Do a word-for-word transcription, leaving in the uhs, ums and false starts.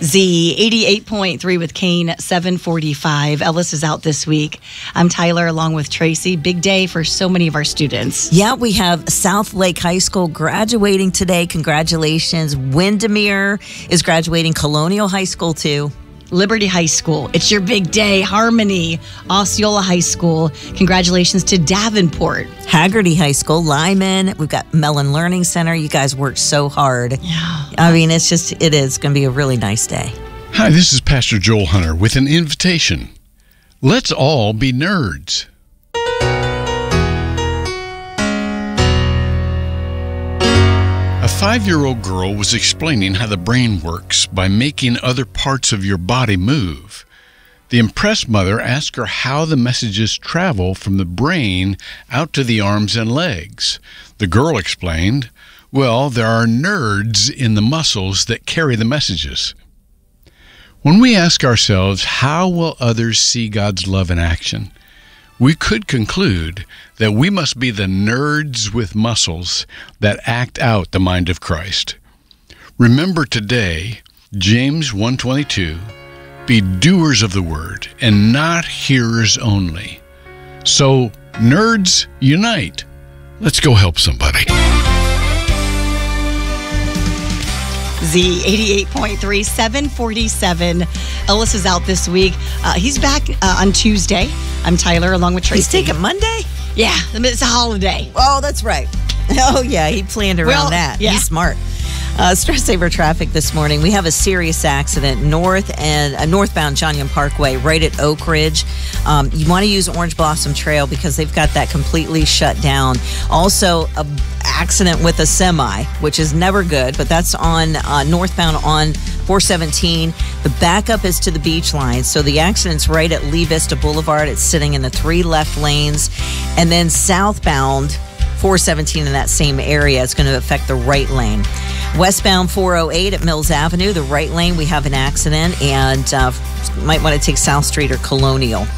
Z eighty-eight point three with Kane, seven forty-five. Ellis is out this week. I'm Tyler along with Tracy. Big day for so many of our students. Yeah, we have South Lake High School graduating today. Congratulations. Windermere is graduating. Colonial High School, too. Liberty High School, it's your big day. Harmony, Osceola High School. Congratulations to Davenport. Haggerty High School, Lyman. We've got Mellon Learning Center. You guys worked so hard. Yeah. I mean, it's just, it is going to be a really nice day. Hi, this is Pastor Joel Hunter with an invitation. Let's all be nerds. A five-year-old girl was explaining how the brain works by making other parts of your body move. The impressed mother asked her how the messages travel from the brain out to the arms and legs. The girl explained, well, there are nerds in the muscles that carry the messages. When we ask ourselves, how will others see God's love in action? We could conclude that we must be the nerds with muscles that act out the mind of Christ. Remember today, James one twenty-two, be doers of the word and not hearers only. So, nerds, unite. Let's go help somebody. Z eighty-eight point three, seven forty-seven. Ellis is out this week. Uh, he's back uh, on Tuesday. I'm Tyler along with Tracy. He's taking Monday? Yeah, it's a holiday. Oh, that's right. Oh, yeah, he planned around Well, that. yeah. He's smart. Uh, stress saver traffic this morning. We have a serious accident north and uh, northbound John Young Parkway, right at Oak Ridge. Um, you want to use Orange Blossom Trail because they've got that completely shut down. Also, a accident with a semi, which is never good, but that's on uh, northbound on four seventeen. The backup is to the beach line, so the accident's right at Lee Vista Boulevard. It's sitting in the three left lanes, and then southbound four seventeen in that same area is going to affect the right lane. Westbound four oh eight at Mills Avenue, the right lane, we have an accident, and uh, might want to take South Street or Colonial.